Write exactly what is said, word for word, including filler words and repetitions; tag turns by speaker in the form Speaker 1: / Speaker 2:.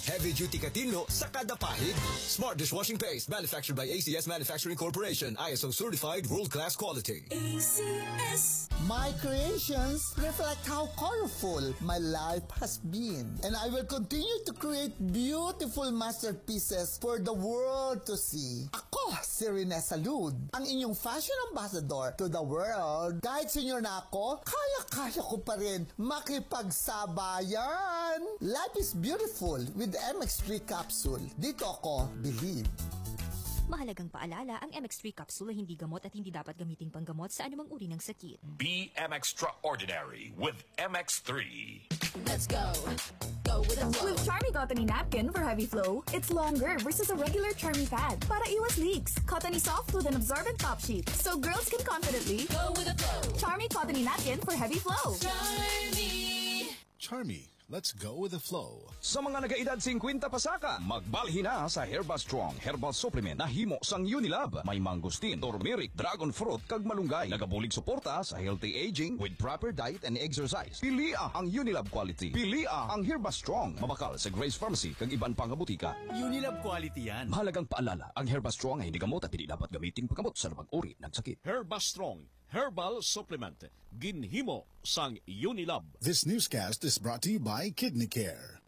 Speaker 1: Heavy duty katino sa kada pahid. Smart dishwashing paste manufactured by A C S Manufacturing Corporation. I S O certified world-class quality.
Speaker 2: A C S.
Speaker 3: My creations reflect how colorful my life has been. And I will continue to create beautiful masterpieces for the world to see. Ako, si Rene Salud, ang inyong fashion ambassador to the world. Kahit senior na ako, kaya-kaya ko pa rin makipagsabayan. Life is beautiful with M X three capsule. Dito ako believe.
Speaker 4: Mahalagang paalala, ang M X three capsule ay hindi gamot at hindi dapat gamiting panggamot sa anumang uri ng sakit.
Speaker 5: Be M Extraordinary with M X three.
Speaker 2: Let's go. Go with the flow.
Speaker 6: With Charmy Cottony Napkin for heavy flow, it's longer versus a regular Charmy pad. Para iwas leaks, Cottony soft with an absorbent top sheet, so girls can confidently
Speaker 2: Go with the flow.
Speaker 6: Charmy Cottony Napkin for heavy flow.
Speaker 2: Charmy.
Speaker 7: Charmy, let's go with the flow.
Speaker 8: Sa mga nagaedad fifty pasaka, magbalhin na sa Herba Strong Herbal Supplement na himo sang Unilab. May mangustin, turmeric, dragon fruit, kag malunggay. Nagabulig suporta sa healthy aging with proper diet and exercise. Pilia ang Unilab quality. Pilia ang Herba Strong. Mabakal sa Grace Pharmacy kag iban pang butika.
Speaker 9: Unilab quality yan.
Speaker 8: Mahalagang paalala, ang Herba Strong ay hindi gamot at hindi dapat gamitin paggamot sa labang uri ng sakit.
Speaker 9: Herba Strong Herbal Supplement. Ginhimo sang Unilab.
Speaker 7: This newscast is brought to you by Kidney Care.